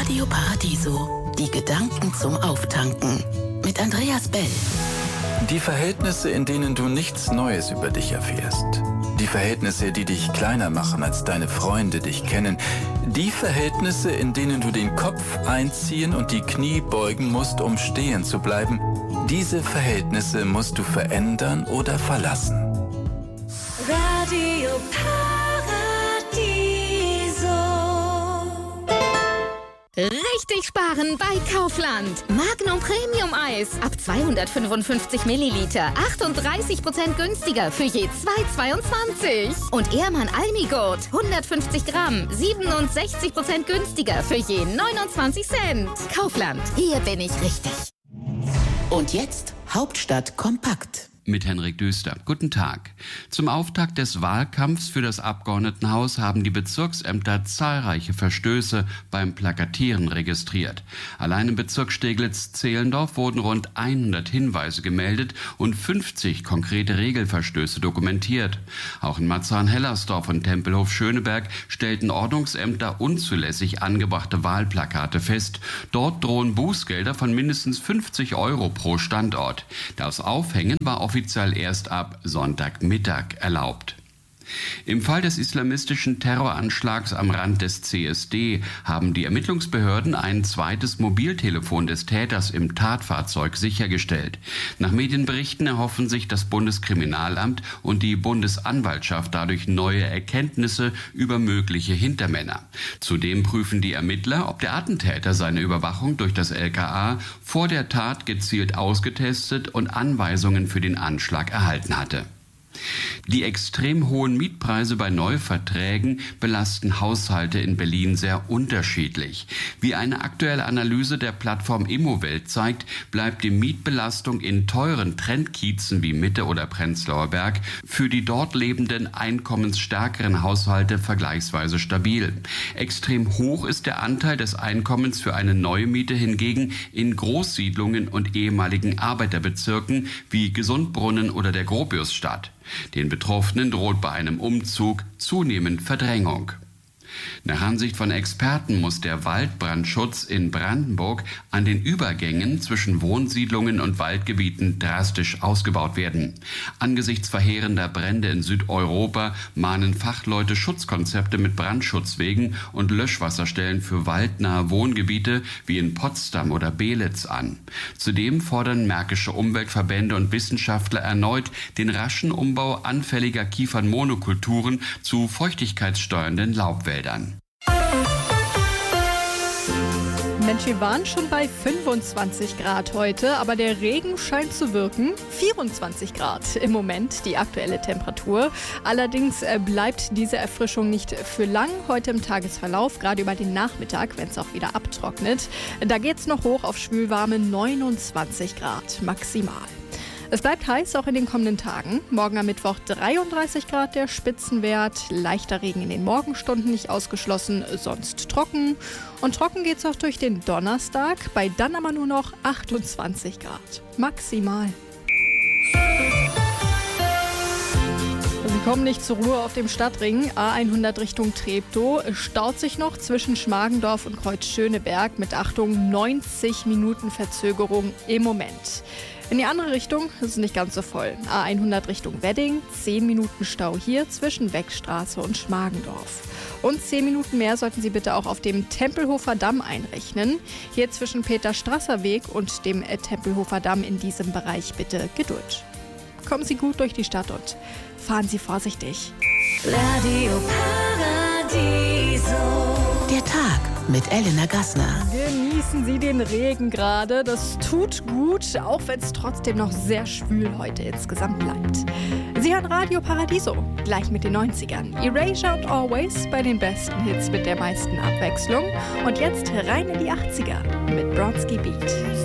Radio Paradiso. Die Gedanken zum Auftanken. Mit Andreas Bell. Die Verhältnisse, in denen du nichts Neues über dich erfährst. Die Verhältnisse, die dich kleiner machen, als deine Freunde dich kennen. Die Verhältnisse, in denen du den Kopf einziehen und die Knie beugen musst, um stehen zu bleiben. Diese Verhältnisse musst du verändern oder verlassen. Radio Paradiso. Richtig sparen bei Kaufland. Magnum Premium Eis ab 255 Milliliter. 38% günstiger für je 2,22. Und Ehrmann Almigurt 150 Gramm. 67% günstiger für je 29 Cent. Kaufland, hier bin ich richtig. Und jetzt Hauptstadt kompakt. Mit Henrik Düster. Guten Tag. Zum Auftakt des Wahlkampfs für das Abgeordnetenhaus haben die Bezirksämter zahlreiche Verstöße beim Plakatieren registriert. Allein im Bezirk Steglitz-Zehlendorf wurden rund 100 Hinweise gemeldet und 50 konkrete Regelverstöße dokumentiert. Auch in Marzahn-Hellersdorf und Tempelhof-Schöneberg stellten Ordnungsämter unzulässig angebrachte Wahlplakate fest. Dort drohen Bußgelder von mindestens 50 € pro Standort. Das Aufhängen war offiziell erst ab Sonntagmittag erlaubt. Im Fall des islamistischen Terroranschlags am Rand des CSD haben die Ermittlungsbehörden ein zweites Mobiltelefon des Täters im Tatfahrzeug sichergestellt. Nach Medienberichten erhoffen sich das Bundeskriminalamt und die Bundesanwaltschaft dadurch neue Erkenntnisse über mögliche Hintermänner. Zudem prüfen die Ermittler, ob der Attentäter seine Überwachung durch das LKA vor der Tat gezielt ausgetestet und Anweisungen für den Anschlag erhalten hatte. Die extrem hohen Mietpreise bei Neuverträgen belasten Haushalte in Berlin sehr unterschiedlich. Wie eine aktuelle Analyse der Plattform Immowelt zeigt, bleibt die Mietbelastung in teuren Trendkiezen wie Mitte oder Prenzlauer Berg für die dort lebenden einkommensstärkeren Haushalte vergleichsweise stabil. Extrem hoch ist der Anteil des Einkommens für eine neue Miete hingegen in Großsiedlungen und ehemaligen Arbeiterbezirken wie Gesundbrunnen oder der Gropiusstadt. Den Betroffenen droht bei einem Umzug zunehmend Verdrängung. Nach Ansicht von Experten muss der Waldbrandschutz in Brandenburg an den Übergängen zwischen Wohnsiedlungen und Waldgebieten drastisch ausgebaut werden. Angesichts verheerender Brände in Südeuropa mahnen Fachleute Schutzkonzepte mit Brandschutzwegen und Löschwasserstellen für waldnahe Wohngebiete wie in Potsdam oder Belitz an. Zudem fordern märkische Umweltverbände und Wissenschaftler erneut den raschen Umbau anfälliger Kiefernmonokulturen zu feuchtigkeitssteuernden Laubwäldern. Mensch, wir waren schon bei 25 Grad heute, aber der Regen scheint zu wirken. 24 Grad im Moment die aktuelle Temperatur. Allerdings bleibt diese Erfrischung nicht für lang heute im Tagesverlauf, gerade über den Nachmittag, wenn es auch wieder abtrocknet. Da geht es noch hoch auf schwülwarme 29 Grad maximal. Es bleibt heiß auch in den kommenden Tagen. Morgen am Mittwoch 33 Grad der Spitzenwert. Leichter Regen in den Morgenstunden nicht ausgeschlossen, sonst trocken. Und trocken geht es auch durch den Donnerstag, bei dann aber nur noch 28 Grad maximal. Sie kommen nicht zur Ruhe auf dem Stadtring. A100 Richtung Treptow staut sich noch zwischen Schmargendorf und Kreuz-Schöneberg mit Achtung 90 Minuten Verzögerung im Moment. In die andere Richtung ist es nicht ganz so voll. A100 Richtung Wedding, 10 Minuten Stau hier zwischen Weckstraße und Schmargendorf. Und 10 Minuten mehr sollten Sie bitte auch auf dem Tempelhofer Damm einrechnen. Hier zwischen Peter-Strasser Weg und dem Tempelhofer Damm in diesem Bereich bitte Geduld. Kommen Sie gut durch die Stadt und fahren Sie vorsichtig. Radio Paradiso. Der Tag mit Elena Gassner. Genießen Sie den Regen gerade. Das tut gut, auch wenn es trotzdem noch sehr schwül heute insgesamt bleibt. Sie hören Radio Paradiso, gleich mit den 90ern. Erasure und Always bei den besten Hits mit der meisten Abwechslung. Und jetzt rein in die 80er mit Bronski Beat.